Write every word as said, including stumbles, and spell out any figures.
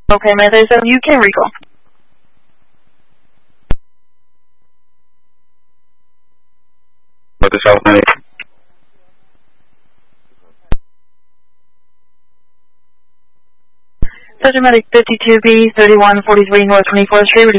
Okay, man, thirty-seven, you can recall. But the South ninety. Subject Medic fifty-two B, thirty-one forty-three North twenty-fourth Street.